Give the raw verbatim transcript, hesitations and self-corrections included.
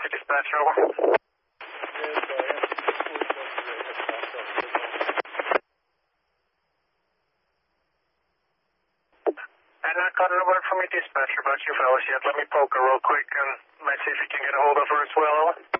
to dispatcher, over. I've not got a word from your dispatcher about you fellas yet. Let me poke her real quick and let's see if you can get a hold of her as well, over.